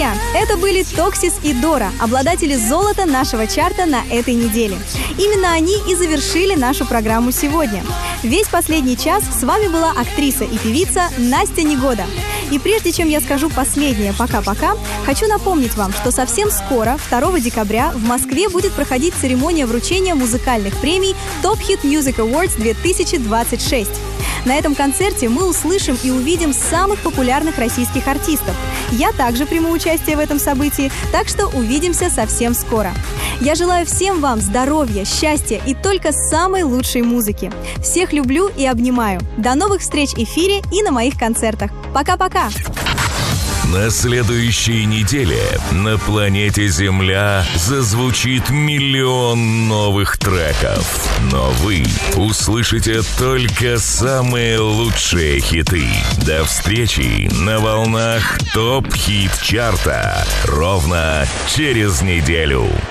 друзья, это были Токсис и Дора, обладатели золота нашего чарта на этой неделе. Именно они и завершили нашу программу сегодня. Весь последний час с вами была актриса и певица Настя Негода. И прежде чем я скажу последнее «пока-пока», хочу напомнить вам, что совсем скоро, 2 декабря, в Москве будет проходить церемония вручения музыкальных премий Top Hit Music Awards 2026. На этом концерте мы услышим и увидим самых популярных российских артистов. Я также приму участие в этом событии, так что увидимся совсем скоро. Я желаю всем вам здоровья, счастья и только самой лучшей музыки. Всех люблю и обнимаю. До новых встреч в эфире и на моих концертах. Пока-пока! На следующей неделе на планете Земля зазвучит миллион новых треков. Но вы услышите только самые лучшие хиты. До встречи на волнах ТОП-хит-чарта ровно через неделю.